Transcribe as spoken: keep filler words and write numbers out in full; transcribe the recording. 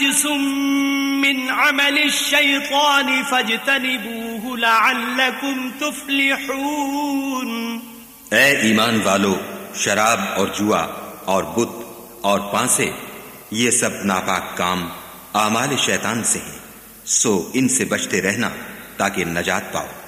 रिज्सुम मिन अमलि शैतान फज्तनिबूहु लअल्लकुम तुफ्लिहून। ऐ ईमान वालो, शराब और जुआ और बुत और पांसे, ये सब नापाक काम आमाल शैतान से हैं, सो इनसे बचते रहना ताकि नजात पाओ।